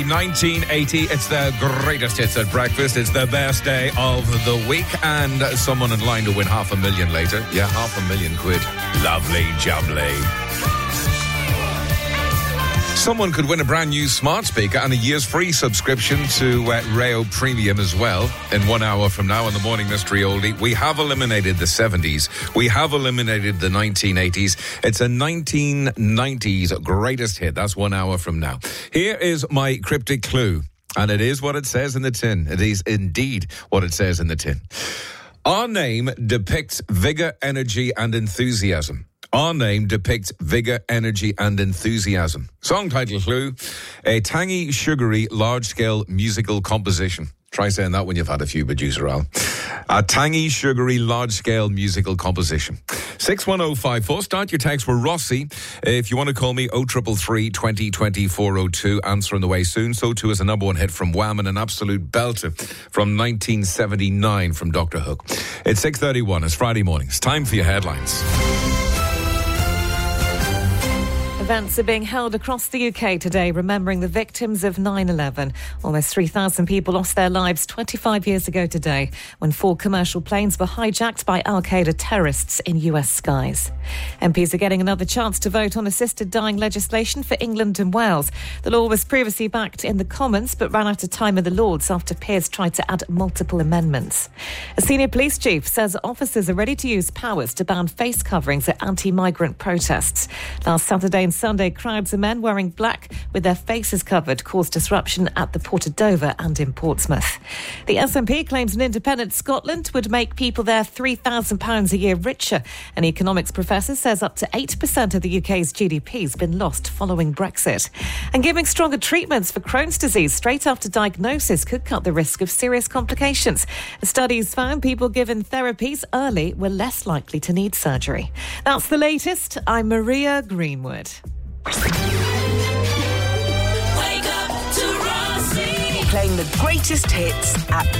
1980, it's the greatest hits at breakfast. It's the best day of the week, and someone in line to win £500,000 later. Yeah, £500,000. Lovely jubbly. Someone could win a brand new smart speaker and a year's free subscription to Rayo Premium as well in 1 hour from now on the Morning Mystery Oldie. We have eliminated the 70s. We have eliminated the 1980s. It's a 1990s greatest hit. That's 1 hour from now. Here is my cryptic clue, and it is what it says in the tin. It is indeed what it says in the tin. Our name depicts vigour, energy and enthusiasm. Our name depicts vigour, energy and enthusiasm. Song title clue, a tangy, sugary, large-scale musical composition. Try saying that when you've had a few producer Al. A tangy, sugary, large-scale musical composition. 61054. Start your text for Rossi. If you want to call me, 0333 20 20 402. Answer on the way soon. So too is a number one hit from Wham and an absolute belter from 1979 from Dr. Hook. It's 6:31. It's Friday morning. It's time for your headlines. Events are being held across the UK today, remembering the victims of 9/11. Almost 3,000 people lost their lives 25 years ago today when 4 commercial planes were hijacked by Al-Qaeda terrorists in US skies. MPs are getting another chance to vote on assisted dying legislation for England and Wales. The law was previously backed in the Commons but ran out of time in the Lords after peers tried to add multiple amendments. A senior police chief says officers are ready to use powers to ban face coverings at anti-migrant protests. Last Saturday and Sunday, crowds of men wearing black with their faces covered caused disruption at the Port of Dover and in Portsmouth. The SNP claims an independent Scotland would make people there £3,000 a year richer. An economics professor says up to 8% of the UK's GDP has been lost following Brexit. And giving stronger treatments for Crohn's disease straight after diagnosis could cut the risk of serious complications. Studies found people given therapies early were less likely to need surgery. That's the latest. I'm Maria Greenwood. Wake up to Rossi. Playing the greatest hits at